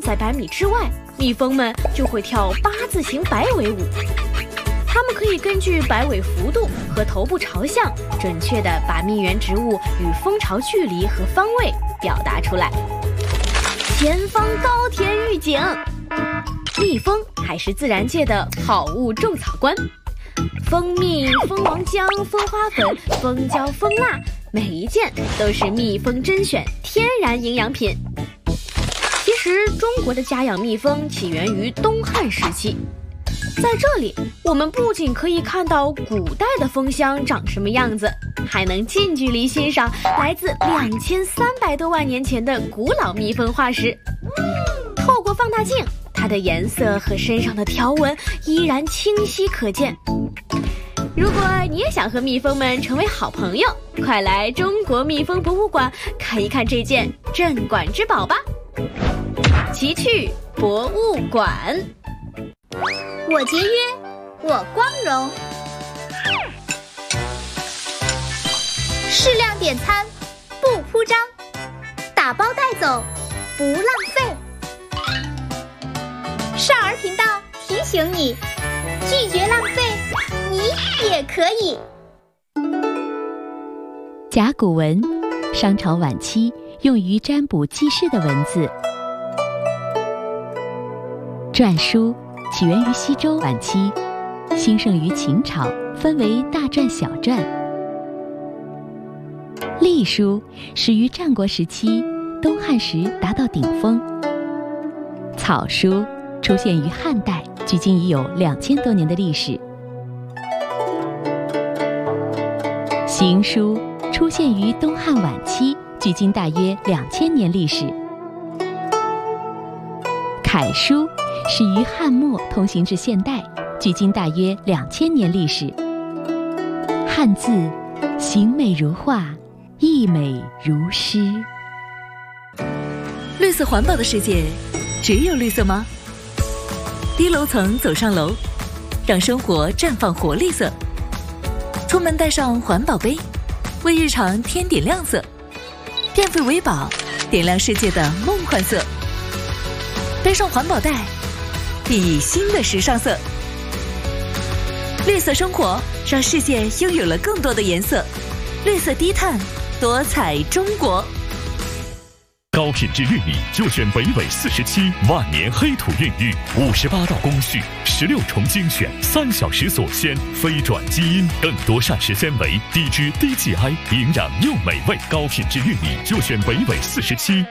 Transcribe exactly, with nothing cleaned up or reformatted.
在百米之外，蜜蜂们就会跳八字形摆尾舞。它们可以根据摆尾幅度和头部朝向，准确地把蜜源植物与蜂巢距离和方位表达出来。前方高田预警，蜜蜂还是自然界的好物种草官。蜂蜜、蜂王浆、蜂花粉、蜂胶、蜂蜡，每一件都是蜜蜂甄选天然营养品。其实，中国的家养蜜蜂起源于东汉时期。在这里，我们不仅可以看到古代的蜂箱长什么样子，还能近距离欣赏来自两千三百多万年前的古老蜜蜂化石。透过放大镜，它的颜色和身上的条纹依然清晰可见。如果你也想和蜜蜂们成为好朋友，快来中国蜜蜂博物馆看一看这件镇馆之宝吧！奇趣博物馆。 我节约，我光荣。适量点餐，不铺张；打包带走，不浪费。少儿频道提醒你，拒绝浪费，你也可以。 甲骨文，商朝晚期用于占卜记事的文字。篆书起源于西周晚期，兴盛于秦朝，分为大篆、小篆。隶书始于战国时期，东汉时达到顶峰。草书出现于汉代，距今已有两千多年的历史。行书出现于东汉晚期，距今大约两千年历史。楷书始于汉末，通行至现代，距今大约两千年历史。汉字形美如画，意美如诗。 绿色环保的世界，只有绿色吗？低楼层走上楼，让生活绽放活力色。出门带上环保杯，为日常添点亮色。电费为宝，点亮世界的梦幻色。背上环保袋，熠熠新的时尚色。绿色生活让世界拥有了更多的颜色。绿色低碳，多彩中国。 高品质玉米就选北纬四十七万年黑土孕育，五十八道工序，十六重精选，三小时锁鲜，非转基因，更多膳食纤维，低脂低 G I， 营养又美味。高品质玉米就选北纬四十七。